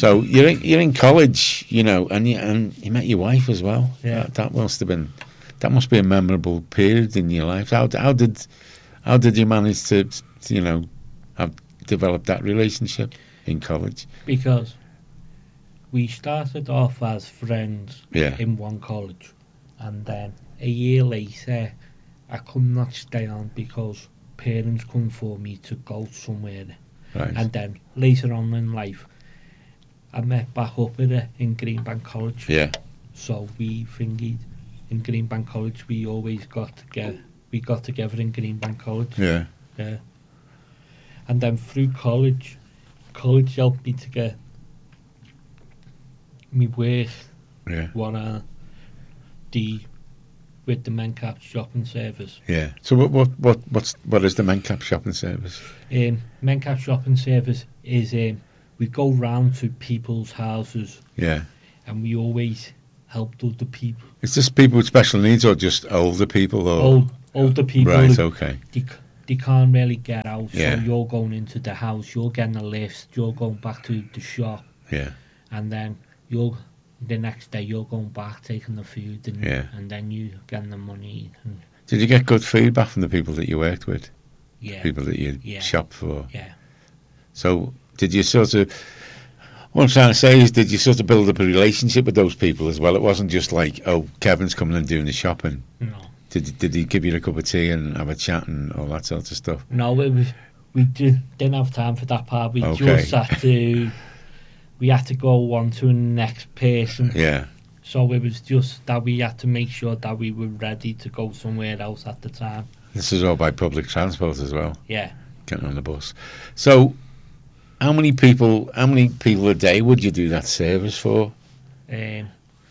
So you're in college, you know, and you met your wife as well. Yeah. That must be a memorable period in your life. How did you manage to you know develop that relationship in college? Because we started off as friends in one college, and then a year later I could not stay on because parents couldn't afford me to go somewhere. Right. And then later on in life I met back up with her in Greenbank College. Yeah. So we thingied in Greenbank College. We always got together. We got together in Greenbank College. Yeah. Yeah. And then through college helped me to get me work. Yeah. With the Mencap shopping service. Yeah. So what is the Mencap shopping service? Mencap shopping service is we go round to people's houses. Yeah. And we always help other people. Is this people with special needs or just older people? Or older people. Right. Okay. They can't really get out. Yeah. So you're going into the house. You're getting a lift. You're going back to the shop. Yeah. And then the next day you're going back taking the food and then you getting the money. Did you get good feedback from the people that you worked with? Yeah. People that you shopped for? Yeah. So did you sort of, what I'm trying to say is, did you sort of build up a relationship with those people as well? It wasn't just like, oh, Kevin's coming and doing the shopping. No. Did he give you a cup of tea and have a chat and all that sort of stuff? No, we didn't have time for that part. We just had to go on to the next person. Yeah. So it was just that we had to make sure that we were ready to go somewhere else at the time. This is all by public transport as well. Yeah. Getting on the bus. So, how many people a day would you do that service for? We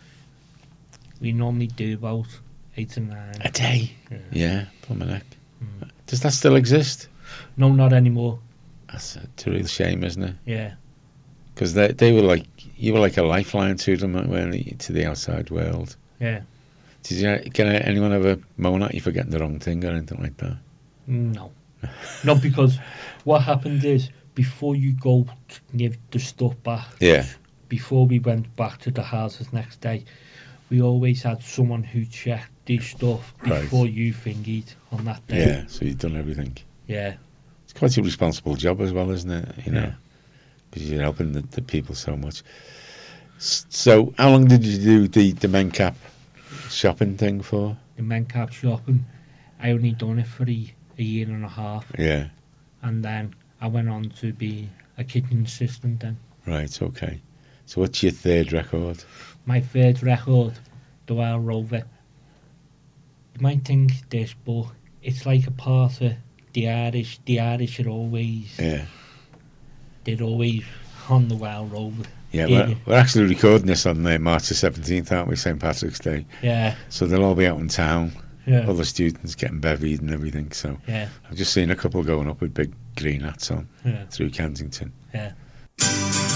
normally do about 8 or 9 a day. Yeah, plumber neck. Mm. Does that still exist? No, not anymore. That's a real shame, isn't it? Yeah. Because they were like, you were like a lifeline to them, weren't you, to the outside world. Yeah. Did you get anyone ever moan at you for getting the wrong thing or anything like that? No. Not because what happened is, before you go to give the stuff back, before we went back to the houses next day, we always had someone who checked this stuff before you thingied on that day. Yeah, so you've done everything. Yeah. It's quite a responsible job as well, isn't it? You know, because you're helping the people so much. So, how long did you do the Mencap shopping thing for? The Mencap shopping, I only done it for a year and a half. Yeah. And then I went on to be a kitchen assistant then. Right, okay. So what's your third record? My third record, the Wild Rover. You might think this, but it's like a part of the Irish. The Irish are always... Yeah. They're always on the Wild Rover. Yeah, we're actually recording this on March the 17th, aren't we? St. Patrick's Day. Yeah. So they'll all be out in town. Yeah. All the students getting bevied and everything. So yeah. I've just seen a couple going up with big green hats on through Kensington. Yeah.